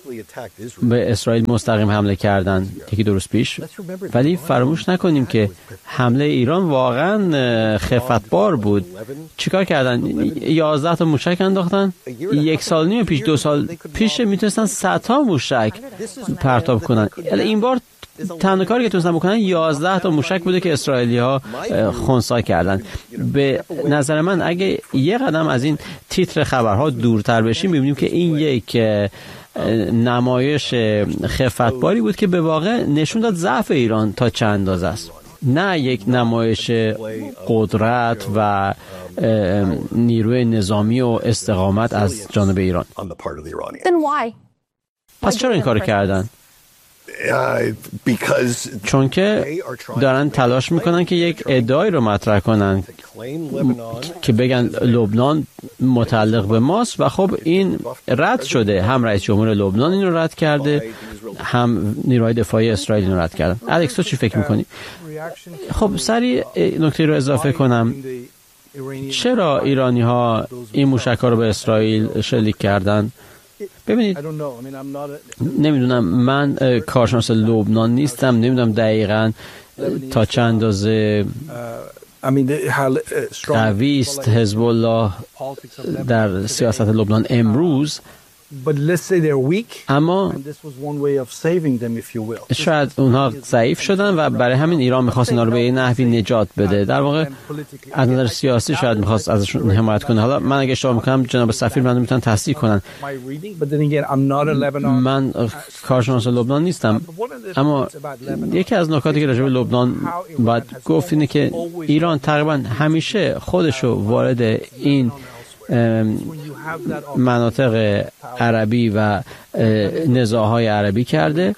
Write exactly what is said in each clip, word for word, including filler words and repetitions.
به اسرائیل مستقیم حمله کردن یکی دو روز پیش، ولی فراموش نکنیم که حمله ایران واقعا خفتبار بود. چیکار کردن؟ یازده تا موشک انداختن. یک سال نیم پیش، دو سال پیش میتونستن صد تا موشک پرتاب کنن. این بار تنها کاری که تونستن بکنن یازده تا موشک بوده که اسرائیلی‌ها خنثی کردن. به نظر من اگه یه قدم از این تیتر خبرها دورتر بشیم می‌بینیم که این یک نمایش خفتباری بود که به واقع نشون داد ضعف ایران تا چند اندازه است، نه یک نمایش قدرت و نیروی نظامی و استقامت از جانب ایران. پس چرا این کار کردن؟ چون که دارن تلاش میکنن که یک ادعایی رو مطرح کنن که بگن لبنان متعلق به ماست و خب این رد شده. هم رئیس جمهور لبنان این رو رد کرده، هم نیروهای دفاعی اسرائیل این رو رد کردن. الکس تو چی فکر میکنی؟ خب سریع نکته رو اضافه کنم. چرا ایرانی ها این موشک ها رو به اسرائیل شلیک کردن؟ ببینید، نمیدونم، من کارشناس لبنان نیستم، نمیدونم دقیقاً تا چند اندازه قوی است حزب الله در سیاست لبنان امروز، اما شاید اونها ضعیف شدن و برای همین ایران میخواست اینا رو به یه نحوی نجات بده. در واقع از نظر سیاسی شاید میخواست ازشون حمایت کنه. حالا من اگه اشتباه میکنم جناب سفیر من میتونن تصحیح کنن. من کارشناس لبنان نیستم، اما یکی از نکاتی که راجع به لبنان باید گفت اینه که ایران تقریبا همیشه خودشو وارد این مناطق عربی و نزاع‌های عربی کرده.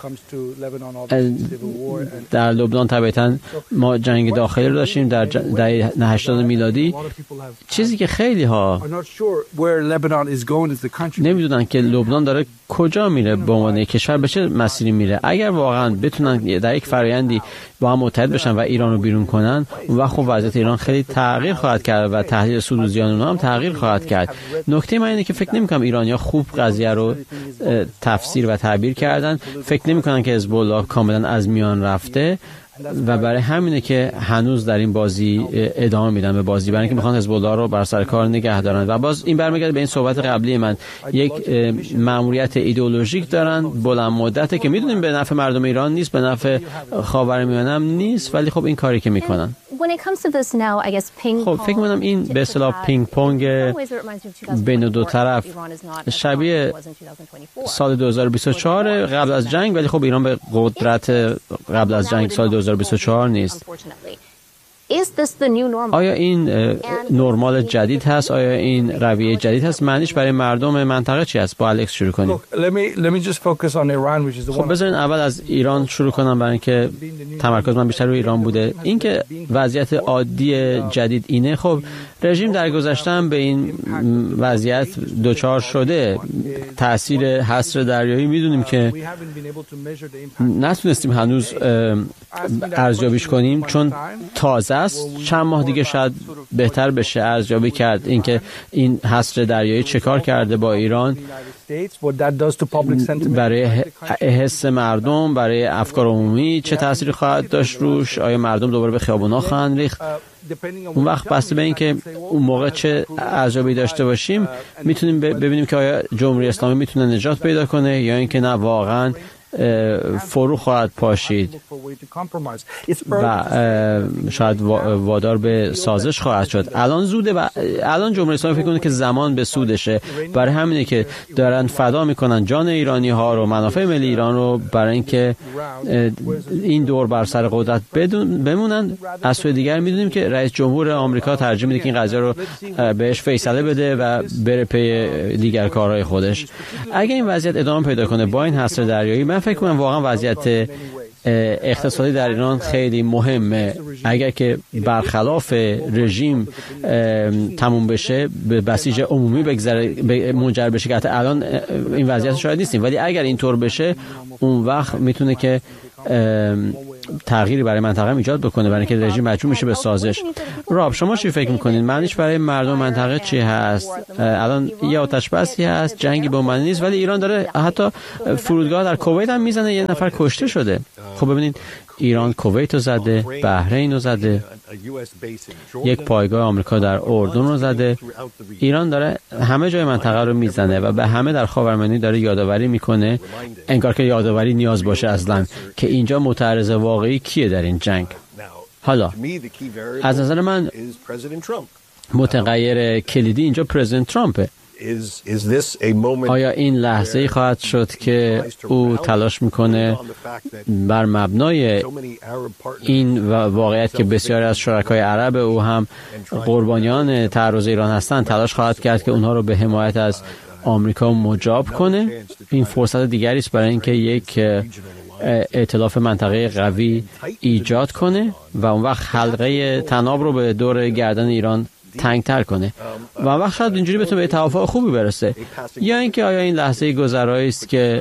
در لبنان طبعاً ما جنگ داخلی رو داشتیم در دهه هشتاد میلادی. چیزی که خیلی ها نمیدونن که لبنان داره کجا میره، به عنوان کشور به چه مسیری میره. اگر واقعا بتونن در یک فرآیندی با هم متحد بشن و ایران رو بیرون کنن، اون وقت خب وضعیت ایران خیلی تغییر خواهد کرد و تحلیل سود و زیان اونها هم تغییر خواهد کرد. نکته من اینه که فکر نمی‌کنم ایرانی‌ها خوب قضیه رو تفسیر و تعبیر کردن. فکر نمی‌کنن که حزب الله کاملا از میان رفته و برای همینه که هنوز در این بازی ادامه میدن به بازی، برای اینکه میخوان حزب الله رو بر سر کار نگه دارن. و باز این برمیگرده به این صحبت قبلی من، یک مأموریت ایدئولوژیک دارن بلند مدته که میدونیم به نفع مردم ایران نیست، به نفع خاورمیانه هم نیست، ولی خب این کاری که میکنن. خب فکر می‌کنم این به اصطلاح پینگ پونگ بین دو طرف شبیه سال دو هزار و بیست و چهار قبل از جنگ، ولی خب ایران به قدرت قبل از جنگ سال دو هزار و بیست و چهار نیست. آیا این نرمال جدید هست؟ آیا این رویه جدید هست؟ معنیش برای مردم منطقه چی است؟ با الکس شروع کنیم. خب بذارین اول از ایران شروع کنم، برای اینکه تمرکز من بیشتر روی ایران بوده. این که وضعیت عادی جدید اینه، خب رژیم در گذشته هم به این وضعیت دچار شده. تاثیر حصر دریایی میدونیم که نتونستیم هنوز ارزیابیش کنیم چون تازه است. چند ماه دیگه شاید بهتر بشه ارزیابی کرد اینکه این حصر دریایی چه کار کرده با ایران برای حس مردم، برای افکار عمومی چه تأثیری خواهد داشت روش. آیا مردم دوباره به خیابونا خواهند ریخت؟ اون وقت بسته به این که اون موقع چه ارزیابی داشته باشیم میتونیم ببینیم که آیا جمهوری اسلامی میتونه نجات پیدا کنه یا اینکه نه واقعا فرو خواهد پاشید و شاید وادار به سازش خواهد شد. الان زوده و الان جمهوری اسلامی فکر کنه که زمان به سودشه. برای همینه که دارن فدا میکنن جان ایرانی ها رو، منافع ملی ایران رو، برای اینکه این دور بر سر قدرت بمونن. از سوی دیگر میدونیم که رئیس جمهور آمریکا ترجیح میده که این قضیه رو بهش فیصله بده و بره پی دیگر کارهای خودش. اگه این وضعیت ادامه پیدا کنه با این حصر دریایی، من فکر کنم واقعا وضعیت اقتصادی در ایران خیلی مهمه. اگر که برخلاف رژیم تموم بشه، به بسیج عمومی بگذره، منجر بشه که الان این وضعیت شاید نیستیم، ولی اگر اینطور بشه اون وقت میتونه که تغییری برای منطقه ایجاد بکنه، برای اینکه رژیم مجبور میشه به سازش. راب، شما چی فکر میکنین؟ معنیش برای مردم منطقه چی هست؟ الان یه آتش بسی هست، جنگی به معنی نیست، ولی ایران داره حتی فرودگاه در کویت هم میزنه، یه نفر کشته شده. خب ببینید ایران کویت رو زده، بحرین رو زده، یک پایگاه آمریکا در اردن رو زده. ایران داره همه جای منطقه رو میزنه و به همه در خاورمیانه داره یادآوری میکنه، انگار که یادآوری نیاز باشه اصلا، که اینجا متعرض واقعی کیه در این جنگ. حالا از نظر من متغیر کلیدی اینجا پرزیدنت ترامپه. آیا این لحظه ای خواهد شد که او تلاش میکنه بر مبنای این واقعیت که بسیاری از شرکای عرب او هم قربانیان تعرض ایران هستند، تلاش خواهد کرد که اونها رو به حمایت از آمریکا مجاب کنه؟ این فرصت دیگری است برای اینکه یک ائتلاف منطقه قوی ایجاد کنه و اون وقت حلقه طناب رو به دور گردن ایران تنگتر کنه و وقت شاید اینجوری بتونه به توافق خوبی برسه. یا اینکه آیا این لحظه گذرایی است که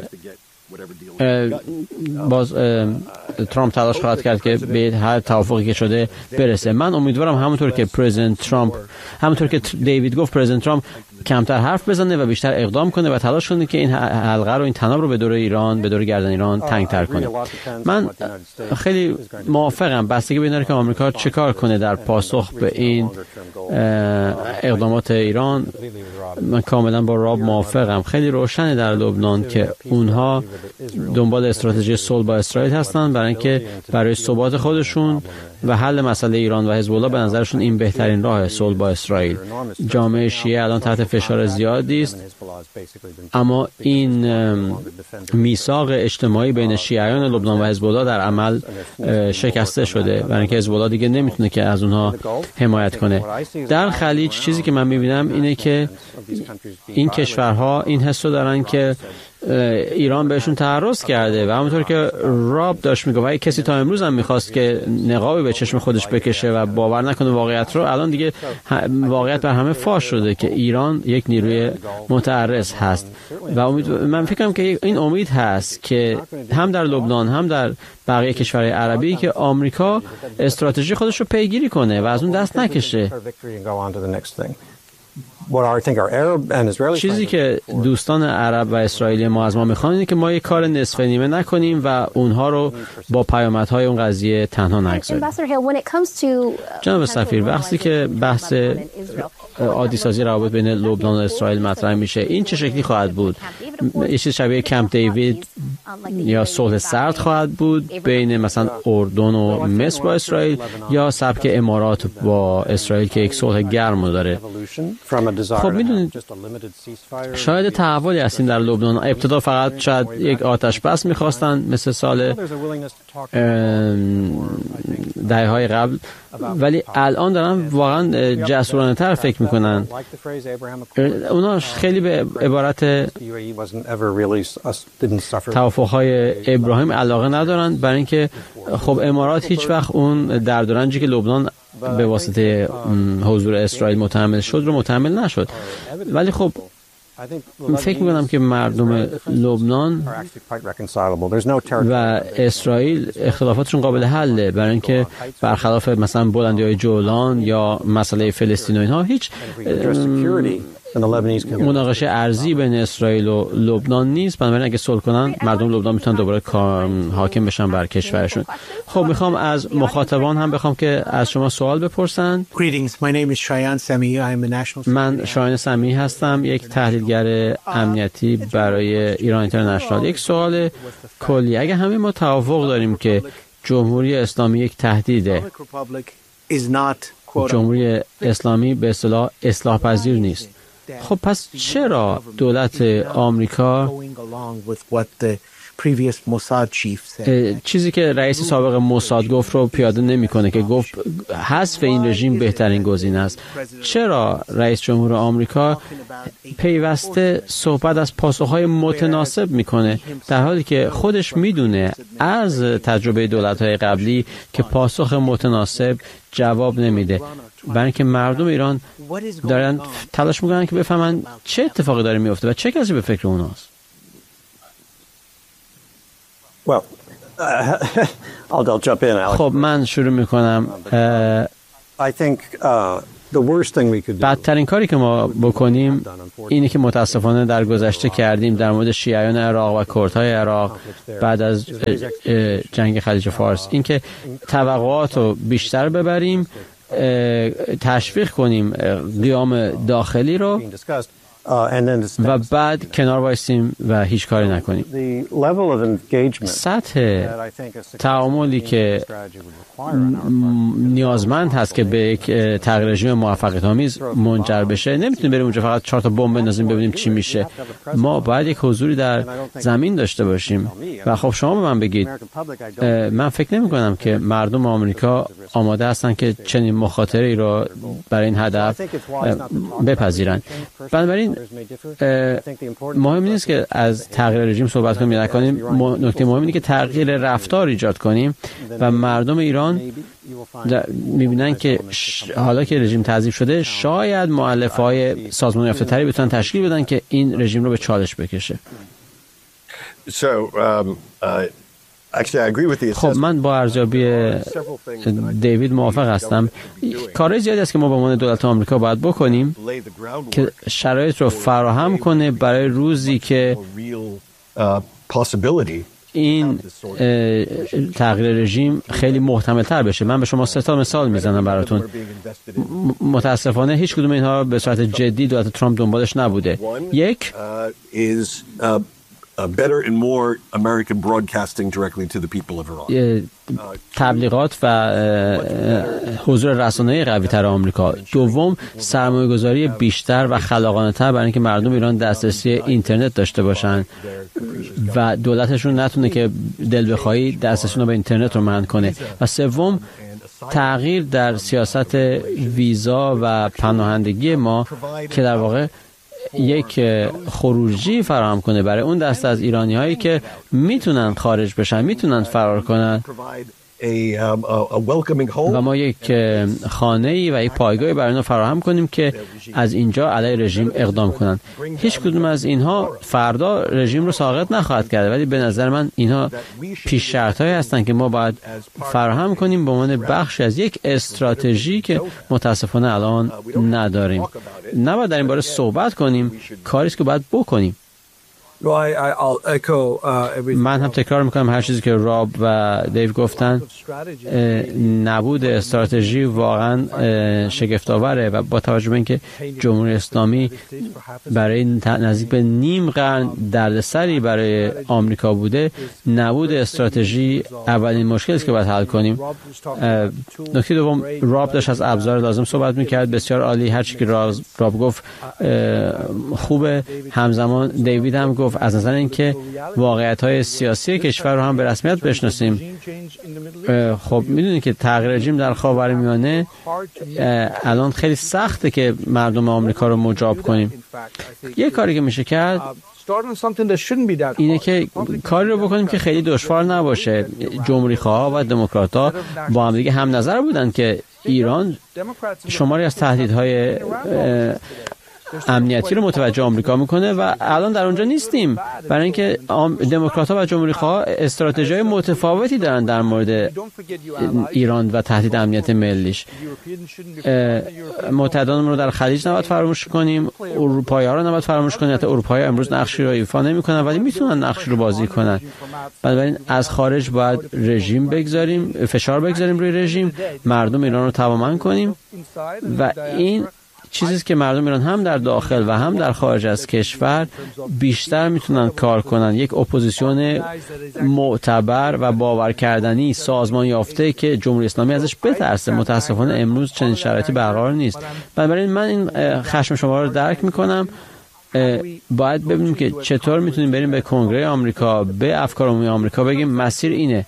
باز ترامپ تلاش خواهد کرد که به هر توافقی که شده برسه. من امیدوارم همونطور که پرزیدنت ترامپ، همونطور که دیوید گفت، پرزیدنت ترامپ کمتر حرف بزنه و بیشتر اقدام کنه و تلاش کنه که این حلقه رو، این طناب رو به دور ایران، به دور گردن ایران تنگتر کنه. من خیلی موافقم، بستگی به اینه که آمریکا چه کار کنه در پاسخ به این اقدامات ایران. من کاملا با راب موافقم. خیلی روشنه در لبنان که اونها دنبال استراتژی صلح با اسرائیل هستن، برای اینکه برای ثبات خودشون و حل مسئله ایران و حزب الله به نظرشون این بهترین راه صلح با اسرائیل. جامعه شیعه الان تحت فشار زیادی است، اما این میثاق اجتماعی بین شیعیان لبنان و حزب الله در عمل شکسته شده، برای اینکه حزب الله دیگه نمیتونه که از اونها حمایت کنه. در خلیج چیزی که من میبینم اینه که این کشورها این حسو دارن که ایران بهشون تعرض کرده و همونطور که راب داشت میگه و کسی تا امروز هم میخواست که نقابی به چشم خودش بکشه و باور نکنه واقعیت رو، الان دیگه واقعیت بر همه فاش شده که ایران یک نیروی متعرض هست و امید من فکرم که این امید هست که هم در لبنان هم در بقیه کشورهای عربی که آمریکا استراتژی خودش رو پیگیری کنه و از اون دست نکشه. چیزی که دوستان عرب و اسرائیلی ما از ما میخوان اینه که ما یک کار نصف نیمه نکنیم و اونها رو با پیامدهای اون قضیه تنها نگذاریم. جناب سفیر، وقتی که بحث عادی سازی روابط بین لبنان و اسرائیل مطرح میشه، این چه شکلی خواهد بود؟ یه چیز شبیه کمپ دیوید یا صلح سرد خواهد بود بین مثلا اردن و مصر با اسرائیل، یا سبک امارات با اسرائیل که یک صلح گرم داره؟ خب میدونید شاید تحولی هستیم در لبنان. ابتدا فقط شاید یک آتش بس میخواستن مثل سال دهه های قبل، ولی الان دارن واقعا جسورانه تر فکر میکنن. اونا خیلی به عبارت توافقهای ابراهیم علاقه ندارن، برای اینکه خب امارات هیچ وقت اون درد و رنجی که لبنان به واسطه حضور اسرائیل متحمل شد رو متحمل نشد. ولی خب فکر میکنم که مردم لبنان و اسرائیل اختلافاتشون قابل حله، برای اینکه برخلاف مثلا بلندی‌های جولان یا مسئله فلسطین و اینها هیچ مناقشه ارزی بین اسرائیل و لبنان نیست. بنابراین اگه صلح کنن مردم لبنان میتونن دوباره حاکم بشن بر کشورشون. خب میخوام از مخاطبان هم بخوام که از شما سوال بپرسن. من شایان سمیعی هستم، یک تحلیلگر امنیتی برای ایران اینترنشنال. یک سوال کلی، اگه همه ما توافق داریم که جمهوری اسلامی یک تهدیده، جمهوری اسلامی به اصطلاح اصلاح پذیر نیست، خب پس چرا دولت آمریکا چیزی که رئیس سابق موساد گفت رو پیاده نمی‌کنه که گفت حذف این رژیم بهترین گزینه است؟ چرا رئیس جمهور آمریکا پیوسته صحبت از پاسخ‌های متناسب می‌کنه در حالی که خودش می‌دونه از تجربه دولت‌های قبلی که پاسخ متناسب جواب نمیده؟ برای اینکه مردم ایران دارن تلاش می‌کنن که بفهمن چه اتفاقی داره میفته و چه کسی به فکر اوناست. خب من شروع میکنم. بدترین کاری که ما بکنیم اینه که متاسفانه در گذشته کردیم در مورد شیعیان عراق و کردهای عراق بعد از جنگ خلیج فارس، اینکه توقعات رو بیشتر ببریم، تشویق کنیم قیام داخلی رو و بعد کنار وایسیم و هیچ کاری نکنیم. سطح تعاملی که نیازمند هست که به یک تغییر رژیم موفقیت آمیز منجر بشه، نمیتونیم بریم اونجا فقط چهار تا بمب بندازیم ببینیم چی میشه. ما باید یک حضوری در زمین داشته باشیم. و خب شما به من بگید، من فکر نمی کنم که مردم آمریکا آماده هستن که چنین مخاطره ای رو برای این هدف بپذیرن. بنابراین مهم نیست که از تغییر رژیم صحبت کنیم یا نکنیم، نکته مهم اینه که تغییر رفتار ایجاد کنیم و مردم ایران میبینن که حالا که رژیم تضعیف شده شاید مؤلفه‌های سازمان یافته تری بتونن تشکیل بدن که این رژیم رو به چالش بکشه. So, um, uh... خب من با ارزیابی دیوید موافق هستم. کارهای زیادی است که ما به عنوان دولت آمریکا باید بکنیم که شرایط رو فراهم کنه برای روزی که این تغییر رژیم خیلی محتمل تر بشه. من به شما سه تا مثال میزنم براتون. متاسفانه هیچ کدوم اینها به صورت جدی دولت ترامپ دنبالش نبوده. یک Uh, better and more American broadcasting directly to the people of Iran. تبلیغات و حضور رسانه‌ای قوی‌تر آمریکا. دوم، سرمایه‌گذاری بیشتر و خلاقانه‌تر برای اینکه مردم ایران دسترسی اینترنت داشته باشن و دولتشون نتونه که دل بخواهی دسترسیشون رو به اینترنت رو منع کنه. و سوم، تغییر در سیاست ویزا و پناهندگی ما که در واقع یک خروجی فراهم کنه برای اون دست از ایرانی هایی که میتونن خارج بشن، میتونن فرار کنن و ما یک خانه‌ای و یک پایگاهی برای اینا فراهم کنیم که از اینجا علیه رژیم اقدام کنن. هیچ کدوم از اینها فردا رژیم رو ساقط نخواهد کرد، ولی به نظر من اینها پیش شرط‌هایی هستن که ما باید فراهم کنیم به عنوان بخشی از یک استراتژی که متاسفانه الان نداریم. نباید در این باره صحبت کنیم، کاری است که باید بکنیم. من هم تکرار میکنم هر چیزی که راب و دیو گفتن. نبود استراتژی واقعا شگفت‌آوره و با توجه به اینکه جمهوری اسلامی برای نزدیک به نیم قرن دردسری برای آمریکا بوده، نبود استراتژی اولین مشکلی است که باید حل کنیم. نکته دوم، راب داشت از ابزار لازم صحبت میکرد، بسیار عالی. هر چی که راب گفت خوبه. همزمان دیوید هم گفت از نظر اینکه واقعیت‌های سیاسی کشور رو هم به رسمیت بشناسیم. خب میدونید که تغییر رژیم در خاورمیانه الان خیلی سخته که مردم آمریکا رو مجاب کنیم. یه کاری که میشه کرد اینه که کاری رو بکنیم که خیلی دشوار نباشه. جمهوری‌خواها و دموکرات‌ها با هم دیگه هم نظر بودن که ایران شماری از تهدیدهای امنیتی رو متوجه آمریکا میکنه و الان در اونجا نیستیم، برای اینکه دموکرات‌ها و جمهوری‌خواها استراتژی‌های متفاوتی دارن در مورد ایران و تهدید امنیت ملیش. متحدانمون رو در خلیج نباید فراموش کنیم، اروپایی‌ها رو نباید فراموش کنیم. حتی اروپایی‌ها امروز نقشی رو ایفا نمی‌کنن ولی میتونن نقشی رو بازی کنن. بنابراین از خارج باید رژیم بگذاریم، فشار بگذاریم روی رژیم، مردم ایران رو توامن کنیم و این چیزی که مردم ایران هم در داخل و هم در خارج از کشور بیشتر میتونن کار کنن. یک اپوزیسیون معتبر و باور کردنی سازمان یافته که جمهوری اسلامی ازش بترسه. متاسفانه امروز چنین شرایطی برقرار نیست. بنابراین من این خشم شما رو درک میکنم. باید ببینیم که چطور میتونیم بریم به کنگره آمریکا، به افکار عمومی آمریکا بگیم مسیر اینه.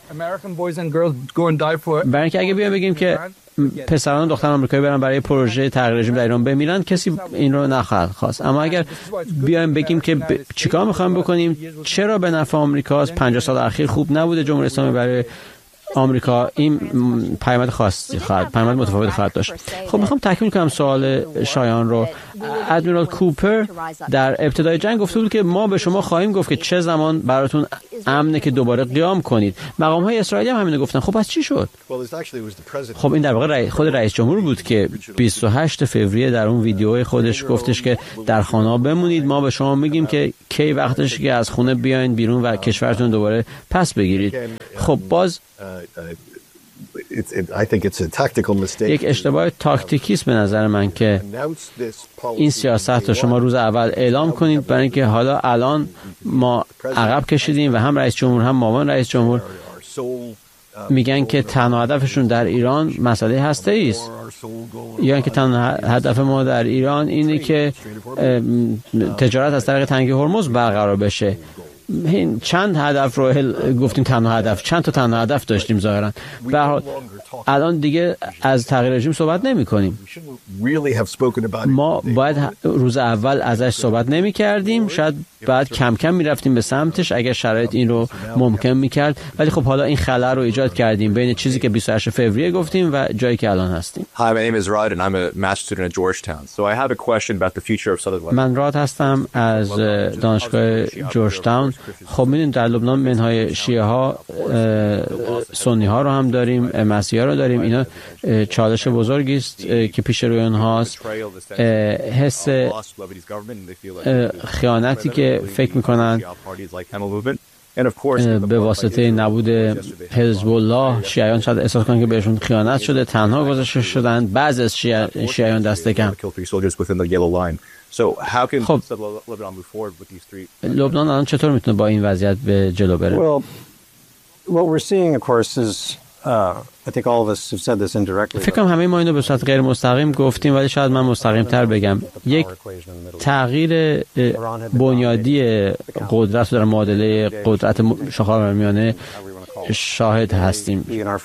برای اینکه اگه بیایم بگیم که پسران و دختران آمریکایی برن برای پروژه تغییر رژیم در ایران بمیرن، کسی این رو نخواهد خواست. اما اگر بیایم بگیم که ب... چیکار میخوایم بکنیم، چرا به نفع آمریکاست، پنجاه سال اخیر خوب نبوده جمهوری اسلامی برای آمریکا، این پیامد خاصی خواهد، پیامد متفاوت خواهد داشت. خب میخوام تکمیل کنم سوال شایان رو. ادمیرال کوپر در ابتدای جنگ گفته بود که ما به شما خواهیم گفت که چه زمان براتون امنه که دوباره قیام کنید. مقام های اسرائیلی هم همینو گفتن. خب پس چی شد؟ خب این در واقع خود رئیس جمهور بود که بیست و هشتم فوریه در اون ویدیوی خودش گفتش که در خانه بمونید، ما به شما میگیم که کی وقتش که از خونه بیاین بیرون و کشورتون دوباره پس بگیرید. خب باز یک اشتباه تاکتیکی است به نظر من که این سیاست رو شما روز اول اعلام کنید، برای اینکه حالا الان ما عقب کشیدیم و هم رئیس جمهور هم معاون رئیس جمهور میگن که تنها هدفشون در ایران مسئله هسته‌ای است، یا اینکه تنها هدف ما در ایران اینه که تجارت از طریق تنگه هرمز برقرار بشه. چند هدف رو گفتیم، تنها هدف چند تا تنها هدف داشتیم ظاهرا. به هر حال الان دیگه از تغییر رژیم صحبت نمی کنیم. ما باید روز اول ازش صحبت نمی کردیم، شاید بعد کم کم می رفتیم به سمتش اگر شرایط این رو ممکن می کرد، ولی خب حالا این خلأ رو ایجاد کردیم بین چیزی که بیست و هشتم فوریه گفتیم و جایی که الان هستیم. Hi, my name is Rod and I'm a master student at Georgetown. So I have a question about the future of Southern Lebanon. من راد هستم از دانشگاه جورجتاون. خب می‌دونید در لبنان منهای شیعه ها، سنی ها رو هم داریم، مسیحی ها رو داریم. اینا چالش بزرگی است که پیش روی اونهاست. حس خیانتی که فکر می‌کنن به واسطه نبود حزب الله شیعیان شاید احساس کنن که بهشون خیانت شده، تنها گذاشته شدن، بعضی از شیعیان دست کم. خب لبنان الان چطور میتونه با این وضعیت به جلو بره؟ فکر کنم همه ما اینو به صورت غیر مستقیم گفتیم، ولی شاید من مستقیم تر بگم. یک تغییر بنیادی قدرت در معادله قدرت خاورمیانه شاهد هستیم.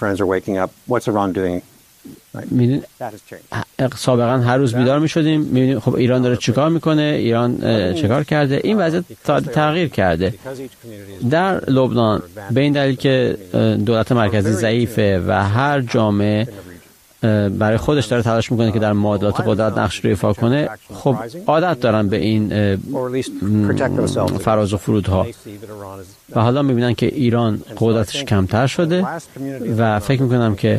میدونید سابقا هر روز بیدار می شدیم میبینیم خب ایران داره چیکار میکنه، ایران چیکار کرده. این وضعیت تغییر کرده در لبنان به این دلیل که دولت مرکزی ضعیفه و هر جامعه برای خودش داره تلاش میکنه که در معادلات قدرت نقش رو ایفا کنه. خب عادت دارن به این فراز و فرودها و حالا میبینن که ایران قدرتش کمتر شده و فکر میکنم که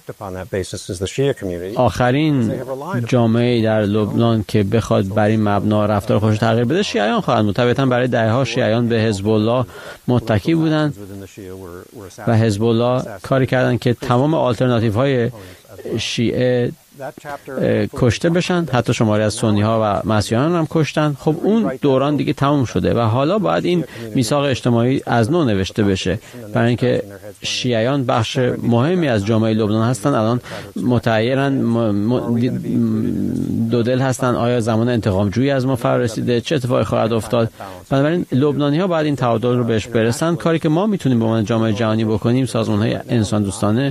آخرین جامعه در لبنان که بخواد بر این مبنا رفتار خودش تغییر بده شیعیان خواهند بود. طبعا برای دهه‌ها شیعیان به حزب الله متکی بودن و حزب الله کاری کردن که تمام آلترناتیو های شیعه کشته بشن، حتی شماری از سنی ها و مسیحیان هم کشتن. خب اون دوران دیگه تموم شده و حالا باید این میثاق اجتماعی از نو نوشته بشه، برای اینکه شیعیان بخش مهمی از جامعه لبنان هستن. الان متحیرن، دو دل هستن، آیا زمان انتقام جویی از ما فرا رسیده، چه اتفاقی خواهد افتاد. بنابراین لبنانی ها باید این تعادل رو بهش برسن. کاری که ما میتونیم به عنوان جامعه جهانی بکنیم، سازمان های انسان دوستانه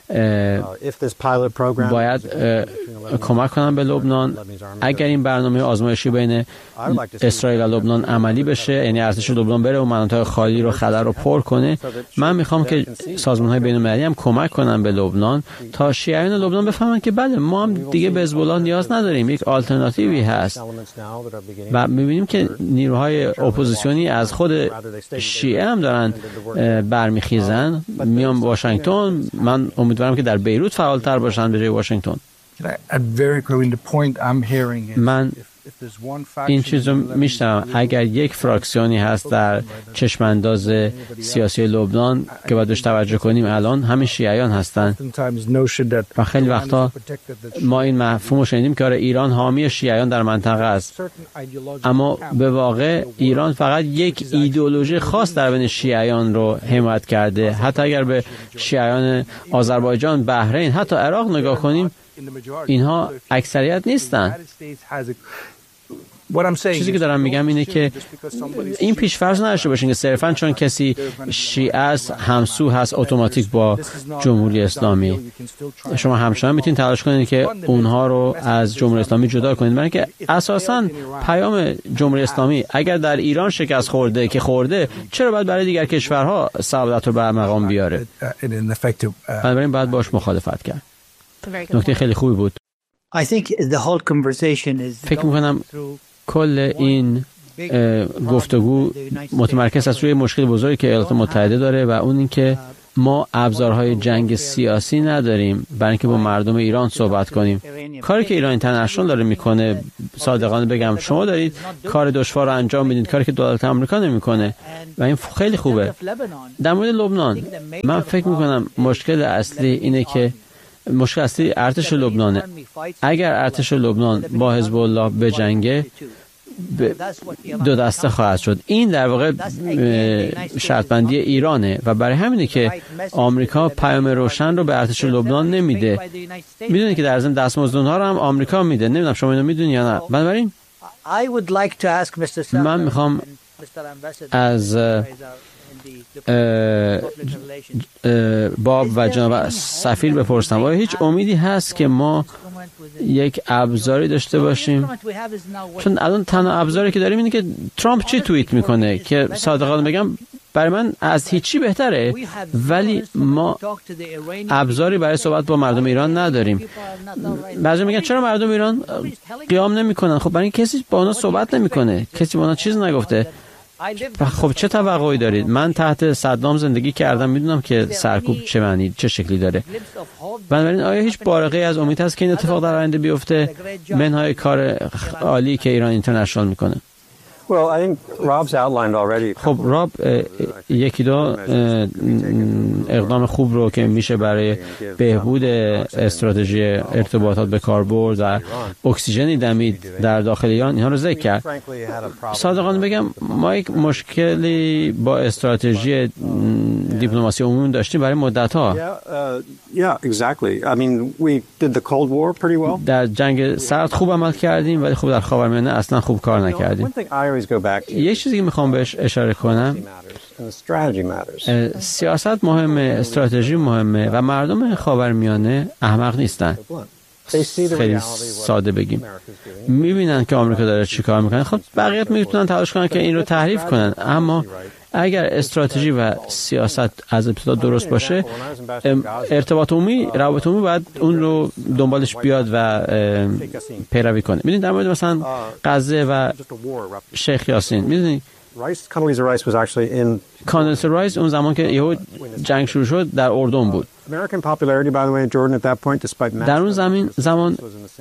باید کمک کنن به لبنان. اگر این برنامه آزمایشی بین اسرائیل و لبنان عملی بشه، یعنی ارتش لبنان بره و مناطق خالی رو خلا رو پر کنه، من میخوام که سازمان‌های بین‌المللی هم کمک کنن به لبنان تا شیعیان لبنان بفهمن که بله ما هم دیگه به حزب الله نیاز نداریم، یک آلترناتیوی هست. و میبینیم که نیروهای اپوزیسیونی از خود شیعه هم دارن برمیخیزن، میان واشنگتن. من امیدوارم که در بیروت فعالتر باشن به جای واشنگتن. من این چیز رو میشنم، اگر یک فراکسیونی هست در چشمانداز سیاسی لبنان که باید بهش توجه کنیم، الان همین شیعیان هستن و خیلی وقتا ما این مفهوم رو شنیدیم که ایران حامی شیعیان در منطقه است، اما به واقع ایران فقط یک ایدئولوژی خاص در بین شیعیان رو حمایت کرده. حتی اگر به شیعیان آذربایجان، بحرین، حتی عراق نگاه کنیم، اینها اکثریت نیستن. چیزی که دارم میگم اینه که این پیش‌فرض نداشته باشین که صرفاً چون کسی شیعه است همسو هست اتوماتیک با جمهوری اسلامی. شما همچنان میتونید تلاش کنید که اونها رو از جمهوری اسلامی جدا کنید، برای اینکه اساساً پیام جمهوری اسلامی اگر در ایران شکست خورده که خورده، چرا باید برای دیگر کشورها سعادت رو به مقام بیاره؟ بنابراین باید باش مخالفت کرد. نکته خیلی خوبی بود. فکر میکنم کل این گفتگو متمرکز است روی مشکل بزرگی که ایالات متحده داره و اون این که ما ابزارهای جنگ سیاسی نداریم برای اینکه با مردم ایران صحبت کنیم. کاری که ایران اینترنشنال داره میکنه، صادقانه بگم شما دارید کار دشوار رو انجام میدید، کاری که دولت آمریکا نمیکنه و این خیلی خوبه. در مورد لبنان من فکر میکنم مشکل اصلی اینه که مشکل اصلی ارتش لبنانه. اگر ارتش لبنان با حزب الله بجنگه دو دسته خواهد شد. این در واقع شرط بندی ایرانه و برای همینه که آمریکا پیام روشن رو به ارتش لبنان نمیده. میدونید که در ضمن دستمزد اونها رو هم آمریکا میده. نمیدونم شما اینو میدونید یا نه. بنابراین من میخوام از باب و جناب سفیر بپرسم آیا هیچ امیدی هست که ما یک ابزاری داشته باشیم؟ چون الان تنها ابزاری که داریم اینه که ترامپ چی توییت میکنه که صادقانه بگم برای من از هیچی بهتره، ولی ما ابزاری برای صحبت با مردم ایران نداریم. بعضی میگن چرا مردم ایران قیام نمیکنن؟ خب برای کسی با اونا صحبت نمیکنه، کسی با اونا چیز نگفته. خب چه توقعی دارید؟ من تحت صدام زندگی کردم، میدونم که سرکوب چه معنی چه شکلی داره. بنابراین آیا هیچ بارقه از امید هست که این اتفاق در آینده بیفته منهای کار عالی که ایران اینترنشنال میکنه؟ خب راب یکی دو اقدام خوب رو که میشه برای بهبود استراتژی ارتباطات به کار برد و اکسیژنی دمید در داخل ایران اینها رو ذکر کرد. صادقانه بگم ما یک مشکلی با استراتژی دیپلماسی عمومی داشتیم برای مدت‌ها. در جنگ سرد خوب عمل کردیم ولی خوب در خاورمیانه اصلا خوب کار نکردیم. یه چیزی که میخوام بهش اشاره کنم، سیاست مهمه، استراتژی مهمه و مردم خاورمیانه احمق نیستن. خیلی ساده بگیم میبینن که آمریکا داره چی کار میکنه. خب بقیه میتونن تلاش کنن که این رو تحریف کنن، اما اگر استراتژی و سیاست از ابتدا درست باشه ارتباط عمومی، روابط عمومی باید اون رو دنبالش بیاد و پیروی کنه. میدونید در مورد مثلا غزه و شیخ یاسین، میدونید کاندلیسا رایس اون زمان که یهو جنگ شروع شد در اردن بود. در اون زمین زمان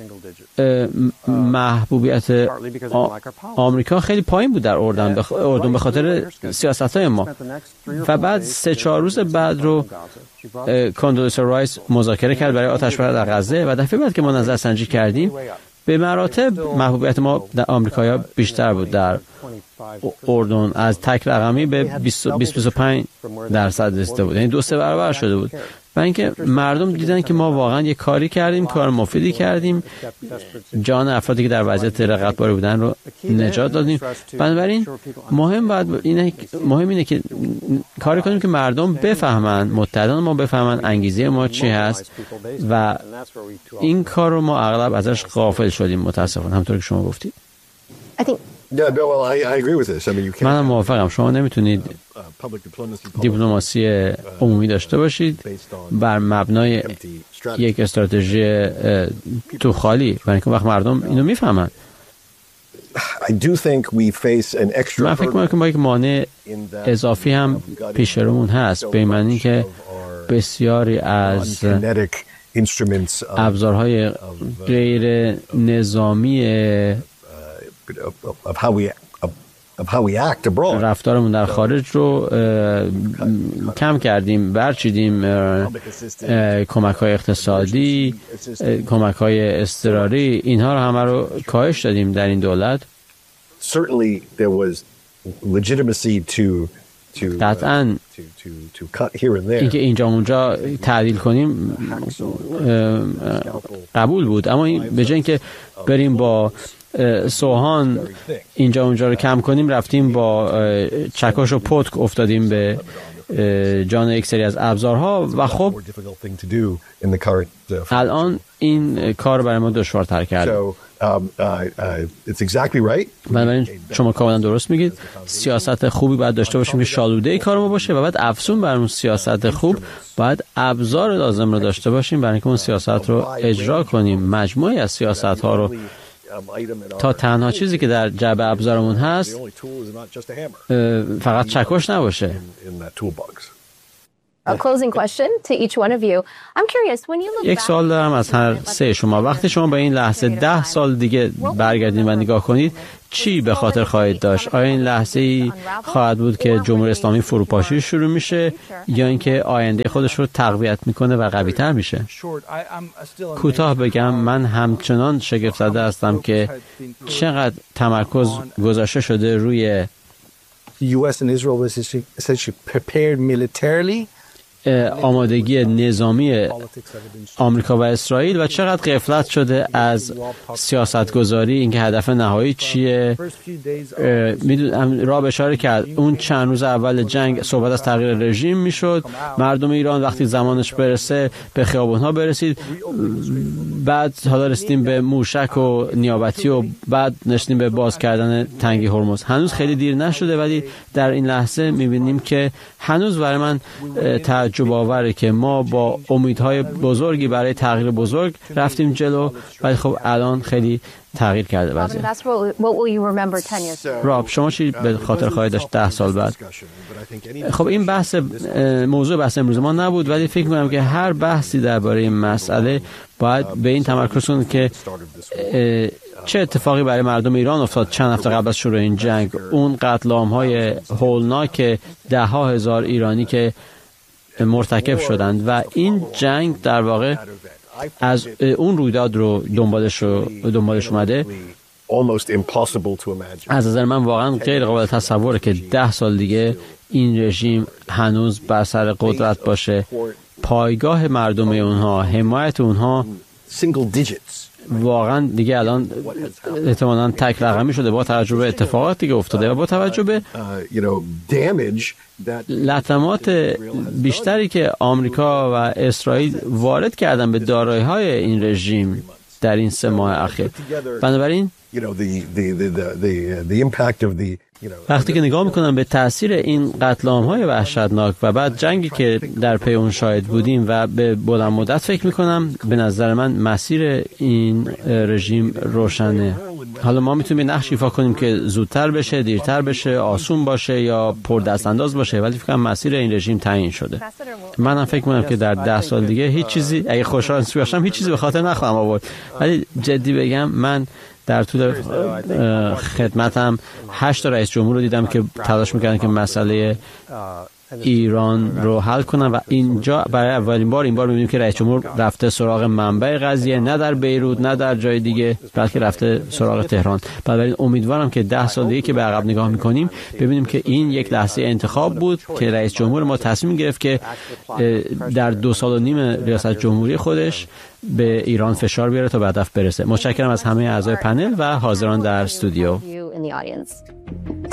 محبوبیت آمریکا خیلی پایین بود در اردن اردن به خاطر سیاست‌های ما و بعد سه چهار روز بعد رو کاندلیسا رایس مذاکره کرد برای آتش‌بس در غزه و دفعه بعد که ما نظرسنجی کردیم به مراتب محبوبیت ما در آمریکا بیشتر بود در اردن، از تک رقمی به بیست بیست و پنج درصد رسیده بود، یعنی دو سه برابر شده بود. و اینکه مردم دیدن که ما واقعا یه کاری کردیم، کار مفیدی کردیم، جان افرادی که در وضعیت رقتباری بودن رو نجات دادیم. بنابراین مهم باید اینه مهم اینه که کاری کنیم که مردم بفهمن، متحدان ما بفهمن انگیزه ما چی هست و این کار رو ما اغلب ازش غافل شدیم متاسفانه، همونطور که شما گفتید. منم موافقم. شما نمیتونید دیپلماسی عمومی داشته باشید بر مبنای یک استراتژی تو خالی، برای اینکه وقت مردم اینو میفهمن. من فکر میکنم که ما یک مانع اضافی هم پیش رومون هست، به معنی که بسیاری از ابزارهای غیر نظامی رفتارمون در خارج رو کم کردیم، برچیدیم. کمک‌های اقتصادی، کمک‌های اضطراری، اینها رو همه رو کاهش دادیم در این دولت. قطعاً اینکه اینجا اونجا تعدیل کنیم قبول بود، اما به جای اینکه بریم با سوهان اینجا اونجا رو کم کنیم رفتیم با چکش و پتک افتادیم به جان یک سری از ابزارها و خب الان این کار برای ما دشوارتر کرد. بنابراین شما کاملا درست میگید، سیاست خوبی باید داشته باشیم که شالوده کار ما باشه و بعد افزون بر اون سیاست خوب باید ابزار لازم رو داشته باشیم برای اینکه اون سیاست رو اجرا کنیم. مجموعی از سیاست ها رو تا تنها چیزی که در جعبه ابزارمون هست فقط چکش نباشه. A closing question to each one of you. I'm curious when you look یک سوال دارم از هر سه شما. وقتی شما به این لحظه ده سال دیگه برگردید و نگاه کنید چی به خاطر خواهید داشت؟ آیا این لحظه ای خواهد بود که جمهوری اسلامی فروپاشی شروع میشه یا اینکه آینده خودش رو تقویت میکنه و قوی تر میشه؟ کوتاه بگم من همچنان شگفت زده هستم که چقدر تمرکز گذاشته شده روی The U S and Israel was essentially prepared militarily. آمادگی نظامی آمریکا و اسرائیل و چقدر غفلت شده از سیاستگذاری، اینکه هدف نهایی چیه. میدونم را به اشاره کرد اون چند روز اول جنگ صحبت از تغییر رژیم میشد. مردم ایران وقتی زمانش برسه به خیابونها برسید، بعد حالا رسیدیم به موشک و نیابتی و بعد نشدیم به باز کردن تنگی هرمز. هنوز خیلی دیر نشده ولی در این لحظه میبینیم که هنوز برای من تعجب آوره که ما با امیدهای بزرگی برای تغییر بزرگ رفتیم جلو ولی خب الان خیلی تغییر کرده وضعیت. راب شما چی به خاطر خواهید داشت ده سال بعد؟ خب این بحث موضوع بحث امروز ما نبود ولی فکر می‌کنم که هر بحثی درباره این مسئله باید به این تمرکز کنه که چه اتفاقی برای مردم ایران افتاد چند هفته قبل از شروع این جنگ. اون قتل عام‌های هولناک ده ها هزار ایرانی که مرتکب شدند و این جنگ در واقع از اون رویداد رو دنبالش رو دنبالش اومده. از نظر من واقعا غیر قابل تصوره که ده سال دیگه این رژیم هنوز بر سر قدرت باشه. پایگاه مردم اونها، حمایت اونها واقعا دیگه الان احتمالاً تک رقمی شده با توجه به اتفاقاتی که افتاده و با توجه به لطمات بیشتری که آمریکا و اسرائیل وارد کردن به دارایی‌های این رژیم در این سه ماه اخیر. بنابراین وقتی که نگاه میکنم به تاثیر این قتل عام‌های وحشتناک و بعد جنگی که در پی اون شاهد بودیم و به بلند مدت فکر میکنم به نظر من مسیر این رژیم روشنه. حالا ما میتونیم نقش ایفا کنیم که زودتر بشه، دیرتر بشه، آسون باشه یا پر دست انداز باشه ولی فکر کنم مسیر این رژیم تعیین شده. منم فکر میکنم که در ده سال دیگه هیچ چیزی اگه خوشحال باشم هیچ چیزی به خاطر نخواهم آورد ولی جدی بگم من در طول خدمتم هشت تا رئیس جمهور رو دیدم که تلاش میکردن که مسئله ایران رو حل کنن و اینجا برای اولین بار این بار میبینیم که رئیس جمهور رفته سراغ منبع قضیه، نه در بیروت نه در جای دیگه بلکه رفته سراغ تهران. بنابراین امیدوارم که ده سال دیگه که به عقب نگاه میکنیم ببینیم که این یک لحظه انتخاب بود که رئیس جمهور ما تصمیم گرفت که در دو سال و نیم ریاست جمهوری خودش به ایران فشار بیاره تا به هدف برسه. متشکرم از همه اعضای پنل و حاضران در استودیو.